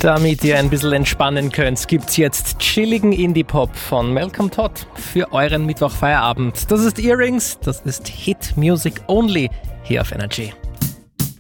Damit ihr ein bisschen entspannen könnt, gibt's jetzt chilligen Indie-Pop von Malcolm Todd für euren Mittwochfeierabend. Das ist Earrings, das ist Hit Music Only hier auf Energy.